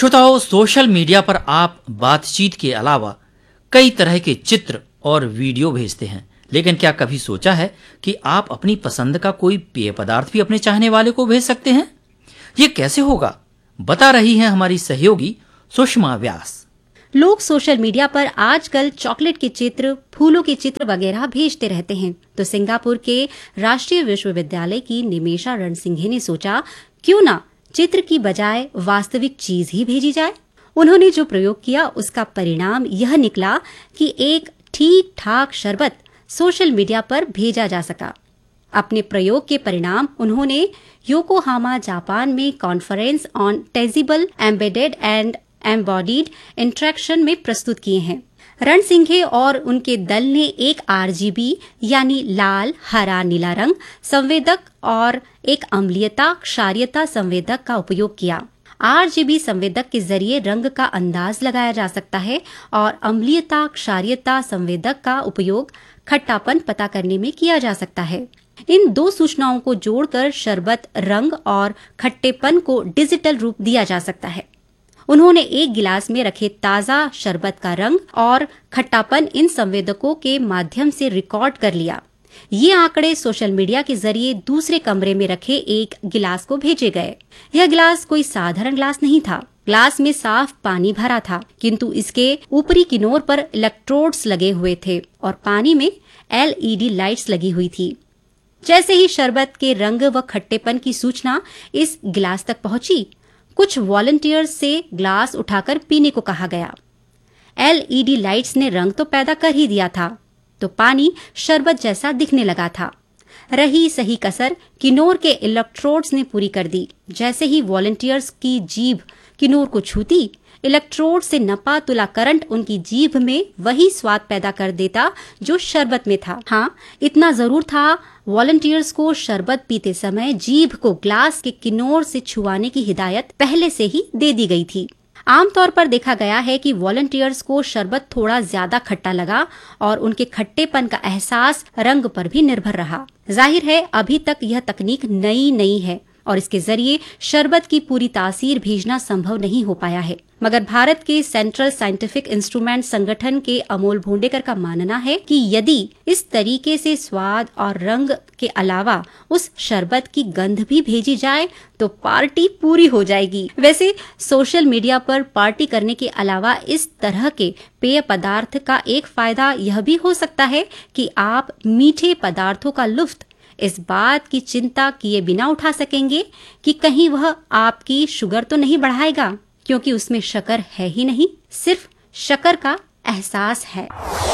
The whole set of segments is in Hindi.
श्रोताओं, सोशल मीडिया पर आप बातचीत के अलावा कई तरह के चित्र और वीडियो भेजते हैं, लेकिन क्या कभी सोचा है कि आप अपनी पसंद का कोई पेय पदार्थ भी अपने चाहने वाले को भेज सकते हैं? ये कैसे होगा, बता रही हैं हमारी सहयोगी सुषमा व्यास। लोग सोशल मीडिया पर आजकल चॉकलेट के चित्र, फूलों के चित्र वगैरह भेजते रहते हैं। तो सिंगापुर के राष्ट्रीय विश्वविद्यालय की निमेशा रणसिंघे ने सोचा, क्यों ना चित्र की बजाय वास्तविक चीज ही भेजी जाए। उन्होंने जो प्रयोग किया उसका परिणाम यह निकला कि एक ठीक ठाक शरबत सोशल मीडिया पर भेजा जा सका। अपने प्रयोग के परिणाम उन्होंने योकोहामा, जापान में conference on tangible embedded and embodied interaction में प्रस्तुत किए हैं। रणसिंघे और उनके दल ने एक RGB यानी लाल, हरा, नीला रंग संवेदक और एक अम्लीयता क्षारीयता संवेदक का उपयोग किया। RGB संवेदक के जरिए रंग का अंदाज लगाया जा सकता है और अम्लीयता क्षारीयता संवेदक का उपयोग खट्टापन पता करने में किया जा सकता है। इन दो सूचनाओं को जोड़कर शरबत रंग और खट्टेपन को डिजिटल रूप दिया जा सकता है। उन्होंने एक गिलास में रखे ताजा शरबत का रंग और खट्टापन इन संवेदकों के माध्यम से रिकॉर्ड कर लिया। ये आंकड़े सोशल मीडिया के जरिए दूसरे कमरे में रखे एक गिलास को भेजे गए। यह गिलास कोई साधारण गिलास नहीं था। ग्लास में साफ पानी भरा था, किंतु इसके ऊपरी किनारों पर इलेक्ट्रोड्स लगे हुए थे और पानी में LED लाइट्स लगी हुई थी। जैसे ही शरबत के रंग व खट्टेपन की सूचना इस गिलास तक पहुंची, कुछ वॉलंटियर्स से ग्लास उठाकर पीने को कहा गया। LED लाइट्स ने रंग तो पैदा कर ही दिया था, तो पानी शरबत जैसा दिखने लगा था। रही सही कसर किनोर के इलेक्ट्रोड्स ने पूरी कर दी। जैसे ही वॉलंटियर्स की जीभ किनोर को छूती, इलेक्ट्रोड से नपा तुला करंट उनकी जीभ में वही स्वाद पैदा कर देता जो शरबत में था। हाँ, इतना जरूर था, वॉलंटियर्स को शरबत पीते समय जीभ को ग्लास के किनोर से छुआने की हिदायत पहले से ही दे दी गई थी। आमतौर पर देखा गया है कि वॉलंटियर्स को शरबत थोड़ा ज्यादा खट्टा लगा और उनके खट्टेपन का एहसास रंग पर भी निर्भर रहा। जाहिर है, अभी तक यह तकनीक नई है और इसके जरिए शरबत की पूरी तासीर भेजना संभव नहीं हो पाया है। मगर भारत के सेंट्रल साइंटिफिक इंस्ट्रूमेंट संगठन के अमोल भोंडेकर का मानना है कि यदि इस तरीके से स्वाद और रंग के अलावा उस शरबत की गंध भी भेजी जाए तो पार्टी पूरी हो जाएगी। वैसे सोशल मीडिया पर पार्टी करने के अलावा इस तरह के पेय पदार्थ का एक फायदा यह भी हो सकता है कि आप मीठे पदार्थों का लुत्फ इस बात की चिंता किए बिना उठा सकेंगे कि कहीं वह आपकी शुगर तो नहीं बढ़ाएगा, क्योंकि उसमें शक्कर है ही नहीं, सिर्फ शक्कर का एहसास है।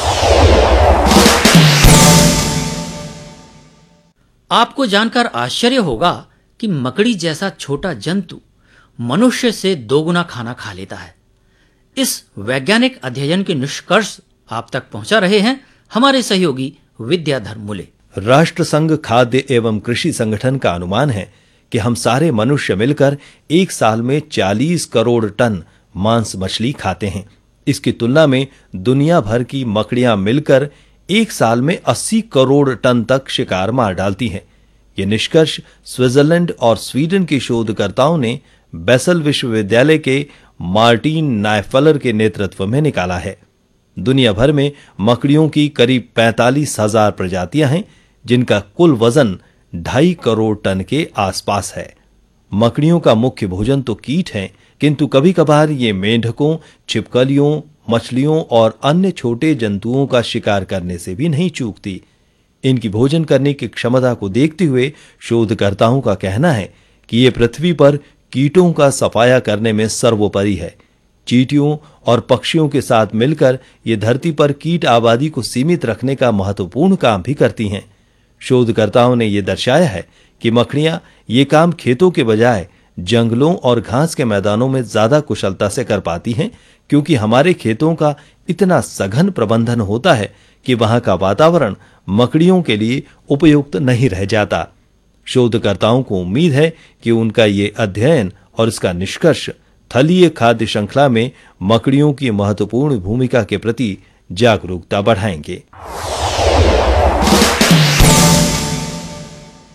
आपको जानकर आश्चर्य होगा कि मकड़ी जैसा छोटा जंतु मनुष्य से 2 गुना खाना खा लेता है। इस वैज्ञानिक अध्ययन के निष्कर्ष आप तक पहुंचा रहे हैं हमारे सहयोगी विद्याधर मुले। राष्ट्र संघ खाद्य एवं कृषि संगठन का अनुमान है कि हम सारे मनुष्य मिलकर एक साल में 40 करोड़ टन मांस मछली खाते हैं। इसकी तुलना में दुनिया भर की मकड़ियां मिलकर एक साल में 80 करोड़ टन तक शिकार मार डालती हैं। ये निष्कर्ष स्विट्जरलैंड और स्वीडन के शोधकर्ताओं ने बेसल विश्वविद्यालय के मार्टिन नायफलर के नेतृत्व में निकाला है। दुनिया भर में मकड़ियों की करीब 45,000 प्रजातियां हैं, जिनका कुल वजन 2.5 करोड़ टन के आसपास है। मकड़ियों का मुख्य भोजन तो कीट हैं, किंतु कभी कभार ये मेंढकों, छिपकलियों, मछलियों और अन्य छोटे जंतुओं का शिकार करने से भी नहीं चूकती। इनकी भोजन करने की क्षमता को देखते हुए शोधकर्ताओं का कहना है कि ये पृथ्वी पर कीटों का सफाया करने में सर्वोपरि है। चींटियों और पक्षियों के साथ मिलकर ये धरती पर कीट आबादी को सीमित रखने का महत्वपूर्ण काम भी करती हैं। शोधकर्ताओं ने यह दर्शाया है कि मकड़ियां ये काम खेतों के बजाय जंगलों और घास के मैदानों में ज्यादा कुशलता से कर पाती हैं, क्योंकि हमारे खेतों का इतना सघन प्रबंधन होता है कि वहां का वातावरण मकड़ियों के लिए उपयुक्त नहीं रह जाता। शोधकर्ताओं को उम्मीद है कि उनका ये अध्ययन और इसका निष्कर्ष थलीय खाद्य श्रृंखला में मकड़ियों की महत्वपूर्ण भूमिका के प्रति जागरूकता बढ़ाएंगे।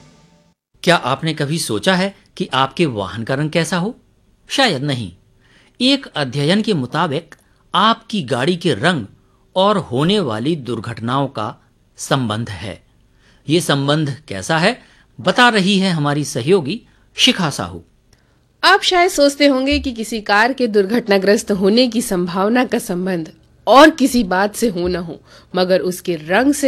क्या आपने कभी सोचा है कि आपके वाहन का रंग कैसा हो? शायद नहीं। एक अध्ययन के मुताबिक आपकी गाड़ी के रंग और होने वाली दुर्घटनाओं का संबंध है। ये संबंध कैसा है, बता रही है हमारी सहयोगी शिखा साहू। आप शायद सोचते होंगे कि किसी कार के दुर्घटनाग्रस्त होने की संभावना का संबंध और किसी बात से हो न हो, मगर उसके रंग से